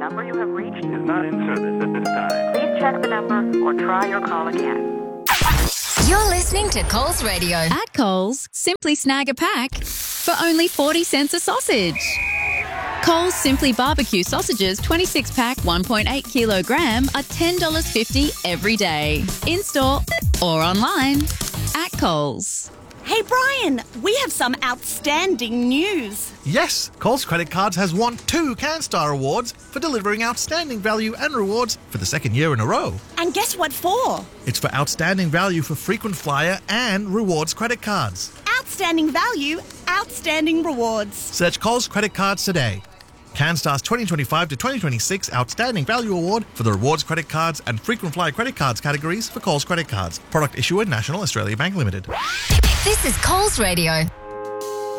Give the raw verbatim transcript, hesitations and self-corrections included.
number you have reached is not in service at this time. Please check the number or try your call again. You're listening to Coles Radio. At Coles, simply snag a pack for only forty cents a sausage. Coles Simply Barbecue sausages twenty-six pack one point eight kilogram are ten dollars fifty every day. In-store or online. At Coles. Hey, Brian, we have some outstanding news. Yes, Coles Credit Cards has won two CanStar Awards for delivering outstanding value and rewards for the second year in a row. And guess what for? It's for outstanding value for frequent flyer and rewards credit cards. Outstanding value, outstanding rewards. Search Coles Credit Cards today. CanStar's twenty twenty-five to twenty twenty-six Outstanding Value Award for the rewards credit cards and frequent flyer credit cards categories for Coles Credit Cards. Product issuer National Australia Bank Limited. This is Coles Radio.